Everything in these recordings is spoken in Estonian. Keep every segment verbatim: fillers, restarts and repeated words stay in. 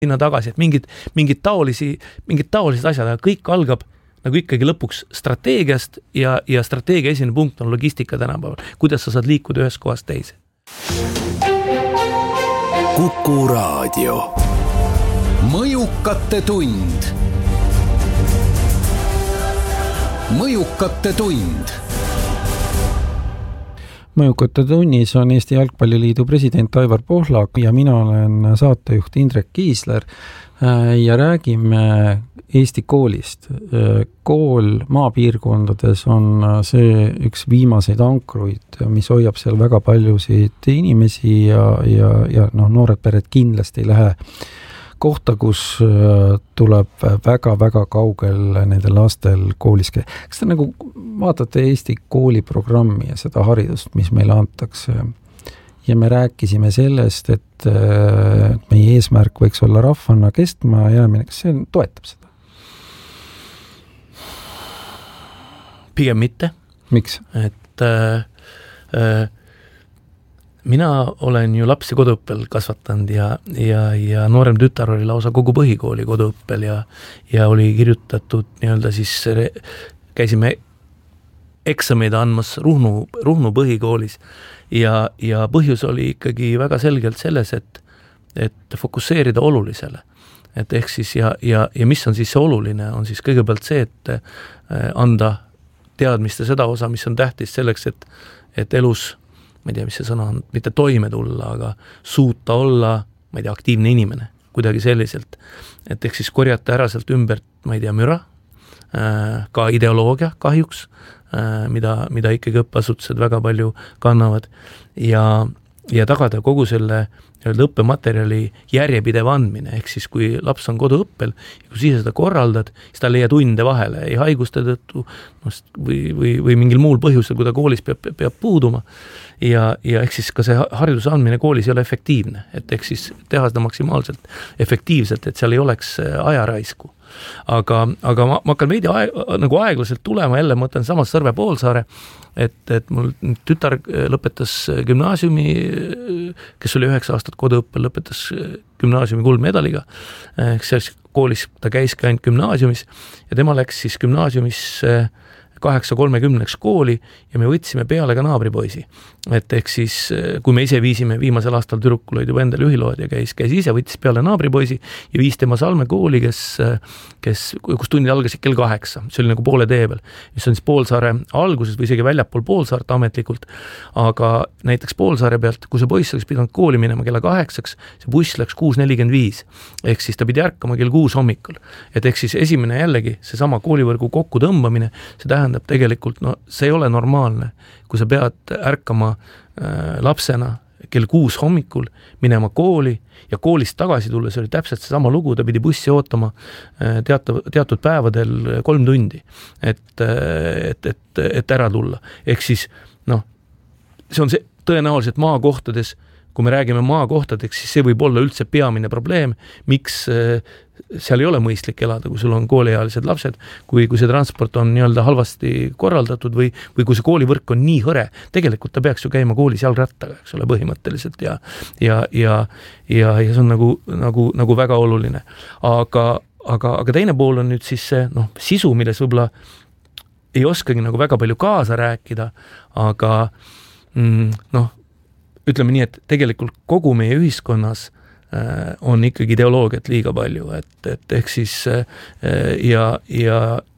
sinna tagasi, et mingid, mingid taolisi, mingid taolised asjad, aga kõik algab nagu ikkagi lõpuks strateegiast ja, ja strateegia esimene punkt on logistika tänapäeval. Kuidas sa saad liikuda ühest kohast teise? Kuku Raadio. Mõjukate tund. Mõjukate tund. Mõjukate tunnis on Eesti Jalgpalliliidu president Aivar Pohlak ja mina olen saatejuht Indrek Kiisler ja räägime Eesti koolist. Kool maapiirkondades on see üks viimaseid ankruid, mis hoiab seal väga paljusid inimesi ja, ja, ja no, noored pered kindlasti ei lähe kohta, kus tuleb väga-väga kaugel nendel lastel koolis. Kas te nagu vaatate Eesti kooliprogrammi ja seda haridust, mis meile antakse? Ja me rääkisime sellest, et meie eesmärk võiks olla rahvana kestma jäämine. Kas see toetab seda? Pigem mitte. Miks? Et äh, äh, mina olen ju lapsi koduõppel kasvatanud ja, ja, ja noorem tütar oli lausa kogu põhikooli koduõppel ja, ja oli kirjutatud nii-öelda siis, käisime eksameid andmas Ruhnu, Ruhnu põhikoolis ja, ja põhjus oli ikkagi väga selgelt selles, et, et fokusseerida olulisele. Et ehk siis ja, ja, ja mis on siis see oluline, on siis kõigepealt see, et anda teadmiste seda osa, mis on tähtis selleks, et, et elus ma ei tea, mis see sõna on, mitte toime tulla, aga suuta olla, ma ei tea, aktiivne inimene, kuidagi selliselt. Et ehk siis korjata ära sealt ümbert, ma ei tea, müra, ka ideoloogia kahjuks, mida, mida ikkagi õppeasutused väga palju kannavad ja, ja tagada kogu selle õppematerjali järjepidev andmine, ehk siis kui laps on koduõppel ja kui siis seda korraldad, siis ta leia tunde vahele, ei haiguste tõttu või, või, või mingil muul põhjusel, kui ta koolis peab, peab puuduma ja, ja ehk siis ka see hariduse andmine koolis ei ole efektiivne, et ehk siis teha seda maksimaalselt efektiivselt, et seal ei oleks ajaraisku. Aga, aga ma, ma hakkan veidi aeg, nagu aeglaselt tulema, jälle ma mõtlen samas Sõrve Poolsaare, et, et mul tütar lõpetas gümnaasiumi, kes oli üheksa aastat koduõppel, lõpetas gümnaasiumi kuldmedaliga, ehk siis koolis ta käiski ainult gümnaasiumis ja tema läks siis gümnaasiumis kaheksa kolmekümneks kooli ja me võtsime peale ka naabripoisi. Et ehk siis, kui me ise viisime viimasel aastal tüdrukul olid juba endal ühilood ja käis, käis ise, võttis peale naabripoisi ja viis tema Salme kooli, kes, kes, kus tunnid algasid kell kaheksa. See oli nagu poole tee peal. Mis on siis Poolsaare alguses või isegi väljapool Poolsaart ametlikult, aga näiteks Poolsaare pealt, kui see poiss oleks pidanud kooli minema kella kaheksaks, see buss läks kuus nelikümmend viis. Ehk siis ta pidi ärkama kell kuus hommikul. Et ehk siis esimene jällegi, see sama koolivõrgu kokku tõmbamine, see tähendab tegelikult, no see ei ole normaalne, kui sa pead ärkama äh, lapsena kell kuus hommikul, minema kooli ja koolist tagasi tulles oli täpselt see sama lugu, ta pidi bussi ootama äh, teatud, teatud päevadel kolm tundi, et, et, et, et ära tulla. Ehk siis, noh, see on see tõenäoliselt maakohtades, kui me räägime maakohtadeks, siis see võib olla üldse peamine probleem, miks äh, seal ei ole mõistlik elada, kui sul on kooliealised lapsed, kui, kui see transport on nii-öelda halvasti korraldatud või, või kui see koolivõrk on nii hõre, tegelikult ta peaks ju käima koolis jalgrattaga, eks ole, põhimõtteliselt ja, ja, ja, ja, ja see on nagu, nagu, nagu väga oluline. Aga, aga, aga teine pool on nüüd siis see noh, sisu, milles võib-olla ei oskagi nagu väga palju kaasa rääkida, aga mm, noh, ütleme nii, et tegelikult kogu meie ühiskonnas on ikkagi ideoloogiat liiga palju, et, et ehk siis ja, ja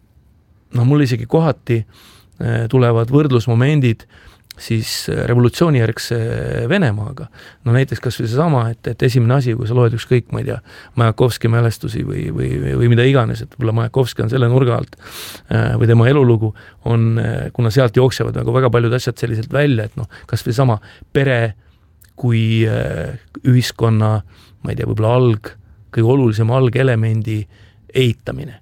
no mul isegi kohati tulevad võrdlusmomendid siis revolutsioonijärgse Venemaaga. No näiteks kas või see sama, et, et esimene asi, kui sa loed ükskõik, ma ei tea, Majakovski mälestusi või, või, või mida iganes, et võib-olla Majakovski on selle nurga alt või tema elulugu on, kuna sealt jooksevad nagu väga paljud asjad selliselt välja, et noh, kas või sama pere kui ühiskonna, ma ei tea, võib-olla alg, kõige olulisem algelemendi eitamine.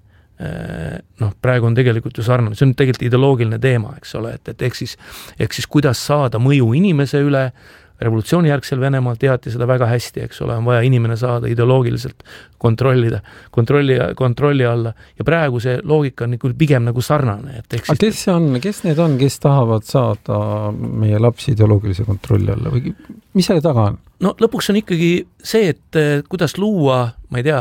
Noh, praegu on tegelikult ju sarnane, see on tegelikult ideoloogiline teema, eks ole, et, et ehk siis, ehk siis kuidas saada mõju inimese üle, revolutsioonijärgsel Venemaal teati seda väga hästi, eks ole, on vaja inimene saada ideoloogiliselt kontrollida, kontrolli, kontrolli alla ja praegu see loogika on küll pigem nagu sarnane. Et aga kes see on, kes need on, kes tahavad saada meie lapsi ideoloogilise kontrolli alla või mis selle taga on? No lõpuks on ikkagi see, et kuidas luua, ma ei tea,